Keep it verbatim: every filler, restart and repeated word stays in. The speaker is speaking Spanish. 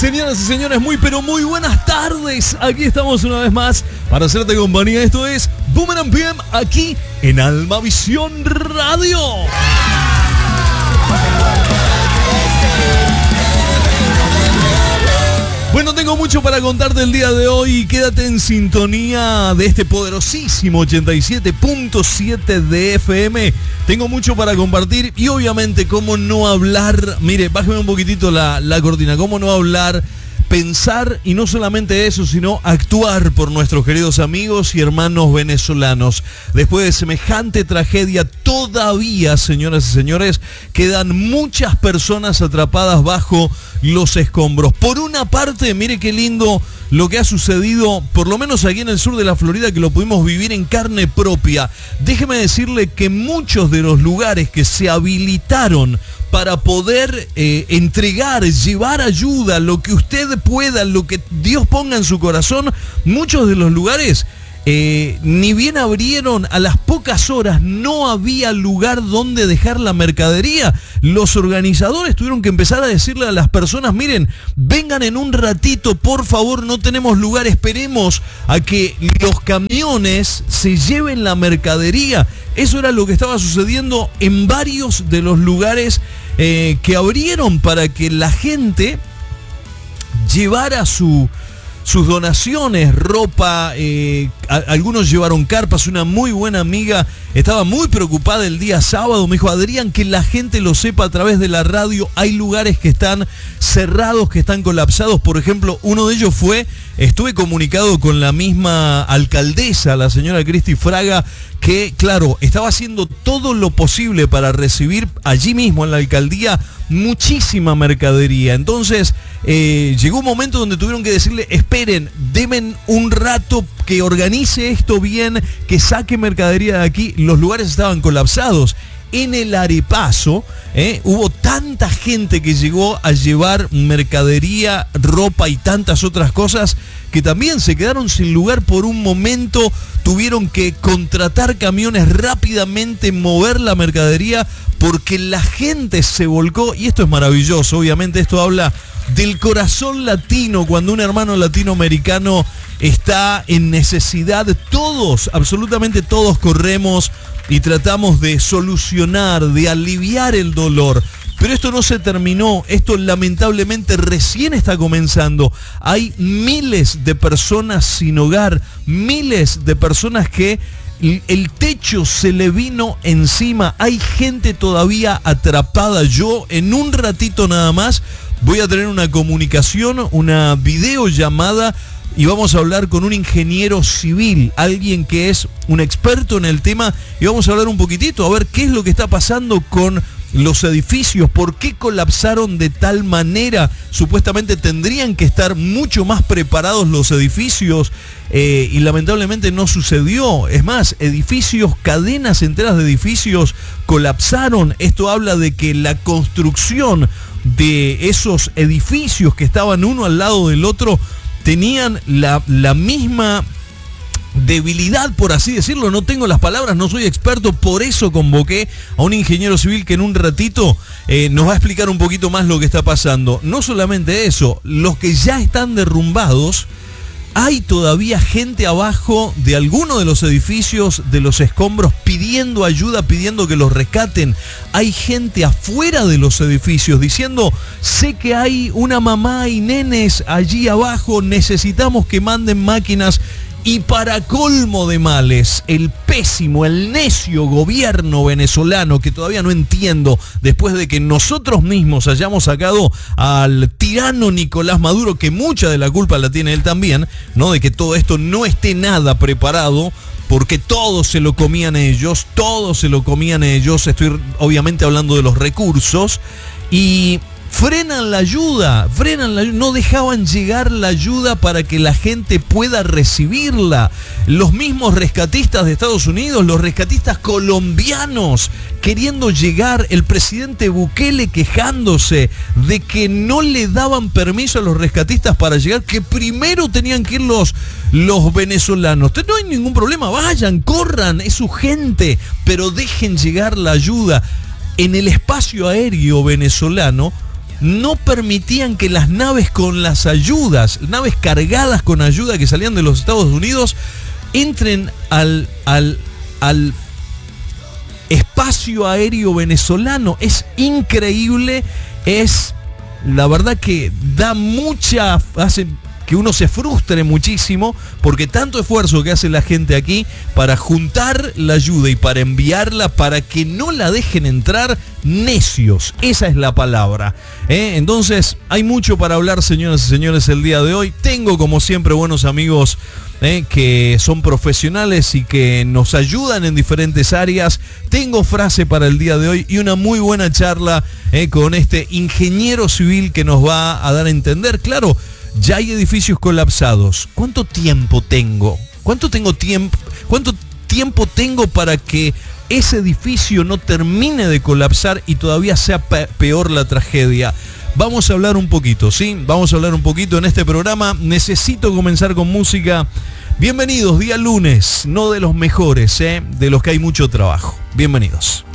Señoras y señores, muy pero muy buenas tardes. Aquí estamos una vez más para hacerte compañía. Esto es Boomerang P M aquí en Almavisión Radio. Bueno, tengo mucho para contarte el día de hoy. Quédate en sintonía de este poderosísimo ochenta y siete punto siete de F M. Tengo mucho para compartir y obviamente cómo no hablar. Mire, bájeme un poquitito la, la cortina. Cómo no hablar, pensar y no solamente eso, sino actuar por nuestros queridos amigos y hermanos venezolanos. Después de semejante tragedia, todavía, señoras y señores, quedan muchas personas atrapadas bajo los escombros. Por una parte, mire qué lindo lo que ha sucedido, por lo menos aquí en el sur de la Florida, que lo pudimos vivir en carne propia. Déjeme decirle que muchos de los lugares que se habilitaron para poder eh, entregar, llevar ayuda, lo que usted pueda, lo que Dios ponga en su corazón, muchos de los lugares eh, ni bien abrieron, a las pocas horas no había lugar donde dejar la mercadería. Los organizadores tuvieron que empezar a decirle a las personas: miren, vengan en un ratito, por favor, no tenemos lugar, esperemos a que los camiones se lleven la mercadería. Eso era lo que estaba sucediendo en varios de los lugares eh, que abrieron para que la gente llevara su... sus donaciones, ropa, eh, a, algunos llevaron carpas. Una muy buena amiga estaba muy preocupada el día sábado, me dijo: Adrián, que la gente lo sepa a través de la radio, hay lugares que están cerrados, que están colapsados. Por ejemplo, uno de ellos fue, estuve comunicado con la misma alcaldesa, la señora Cristi Fraga, que claro, estaba haciendo todo lo posible para recibir allí mismo en la alcaldía muchísima mercadería. Entonces eh, llegó un momento donde tuvieron que decirle: esperen, deben un rato que organice esto bien, que saque mercadería de aquí. Los lugares estaban colapsados. En el Arepazo eh, hubo tanta gente que llegó a llevar mercadería, ropa y tantas otras cosas que también se quedaron sin lugar por un momento. Tuvieron que contratar camiones rápidamente, mover la mercadería, porque la gente se volcó. Y esto es maravilloso, obviamente esto habla del corazón latino. Cuando un hermano latinoamericano está en necesidad, todos, absolutamente todos corremos y tratamos de solucionar, de aliviar el dolor. Pero esto no se terminó, esto lamentablemente recién está comenzando. Hay miles de personas sin hogar, miles de personas que el techo se le vino encima. Hay gente todavía atrapada. Yo en un ratito nada más voy a tener una comunicación, una videollamada, y vamos a hablar con un ingeniero civil, alguien que es un experto en el tema, y vamos a hablar un poquitito, a ver qué es lo que está pasando con los edificios, por qué colapsaron de tal manera. Supuestamente tendrían que estar mucho más preparados los edificios eh, y lamentablemente no sucedió. Es más, edificios, cadenas enteras de edificios colapsaron. Esto habla de que la construcción de esos edificios que estaban uno al lado del otro tenían la, la misma debilidad, por así decirlo. No tengo las palabras, no soy experto, por eso convoqué a un ingeniero civil que en un ratito eh, nos va a explicar un poquito más lo que está pasando. No solamente eso, los que ya están derrumbados, hay todavía gente abajo de alguno de los edificios, de los escombros, pidiendo ayuda, pidiendo que los rescaten. Hay gente afuera de los edificios diciendo: sé que hay una mamá y nenes allí abajo, necesitamos que manden máquinas. Y para colmo de males, el pésimo, el necio gobierno venezolano, que todavía no entiendo, después de que nosotros mismos hayamos sacado al tirano Nicolás Maduro, que mucha de la culpa la tiene él también, ¿no? De que todo esto no esté nada preparado, porque todo se lo comían ellos, todo se lo comían ellos. Estoy obviamente hablando de los recursos, y frenan la ayuda, frenan la ayuda, no dejaban llegar la ayuda para que la gente pueda recibirla. Los mismos rescatistas de Estados Unidos, los rescatistas colombianos queriendo llegar, el presidente Bukele quejándose de que no le daban permiso a los rescatistas para llegar, que primero tenían que ir los, los venezolanos. No hay ningún problema, vayan, corran, es su gente, pero dejen llegar la ayuda. En el espacio aéreo venezolano no permitían que las naves con las ayudas, naves cargadas con ayuda que salían de los Estados Unidos, entren al, al, al espacio aéreo venezolano. Es increíble, es la verdad que da mucha, hace que uno se frustre muchísimo, porque tanto esfuerzo que hace la gente aquí para juntar la ayuda y para enviarla, para que no la dejen entrar, necios, esa es la palabra, ¿eh? Entonces hay mucho para hablar, señoras y señores, el día de hoy. Tengo como siempre buenos amigos Eh, que son profesionales y que nos ayudan en diferentes áreas. Tengo frase para el día de hoy y una muy buena charla eh, con este ingeniero civil que nos va a dar a entender. Claro, ya hay edificios colapsados. ¿Cuánto tiempo tengo? ¿Cuánto tengo tiempo? ¿Cuánto tiempo tengo para que ese edificio no termine de colapsar y todavía sea pe- peor la tragedia? Vamos a hablar un poquito, ¿sí? Vamos a hablar un poquito en este programa. Necesito comenzar con música. Bienvenidos, día lunes, no de los mejores, ¿eh? De los que hay mucho trabajo. Bienvenidos.